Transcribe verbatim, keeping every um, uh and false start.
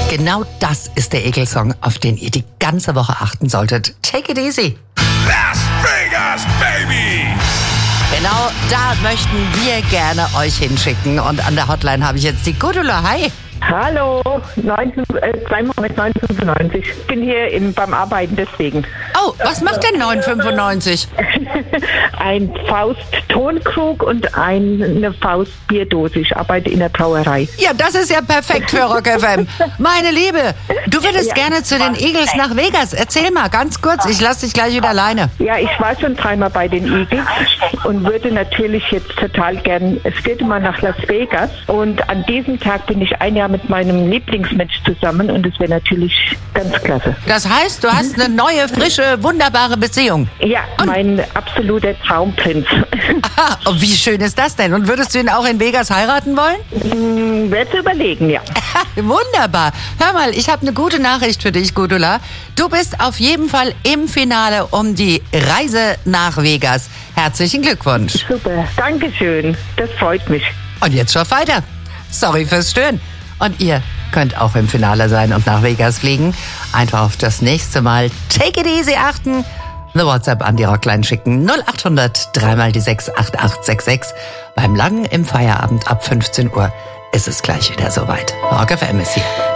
Genau das ist der Ekelsong, auf den ihr die ganze Woche achten solltet. Take it easy. Las Vegas, baby! Genau da möchten wir gerne euch hinschicken. Und an der Hotline habe ich jetzt die Gudula. Hi. Hallo, neunzehn, äh, zweimal mit neun fünfundneunzig. Ich bin hier im, beim Arbeiten, deswegen. Oh, was macht denn neun fünfundneunzig? Ein Faust-Tonkrug und eine Faust-Bierdose. Ich arbeite in der Brauerei. Ja, das ist ja perfekt für Rock F M. Meine Liebe, du würdest Ja, gerne zu den Eagles nach Vegas. Erzähl mal, ganz kurz. Ich lasse dich gleich wieder alleine. Ja, ich war schon dreimal bei den Eagles und würde natürlich jetzt total gern das vierte Mal nach Las Vegas. Und an diesem Tag bin ich ein Jahr mit meinem Lieblingsmensch zusammen und es wäre natürlich ganz klasse. Das heißt, du hast eine neue, frische, wunderbare Beziehung. Ja, mein absoluter Traumprinz. Aha, und wie schön ist das denn? Und würdest du ihn auch in Vegas heiraten wollen? Hm, werde zu überlegen, ja. Wunderbar. Hör mal, ich habe eine gute Nachricht für dich, Gudula. Du bist auf jeden Fall im Finale um die Reise nach Vegas. Herzlichen Glückwunsch. Super, Dankeschön. Das freut mich. Und jetzt schon weiter. Sorry fürs Stören. Und ihr könnt auch im Finale sein und nach Vegas fliegen. Einfach auf das nächste Mal Take it easy achten. Eine WhatsApp an die Rockline schicken. null acht hundert drei mal die sechs acht acht sechs sechs. Beim Langen im Feierabend ab fünfzehn Uhr ist es gleich wieder soweit. Rock F M ist hier.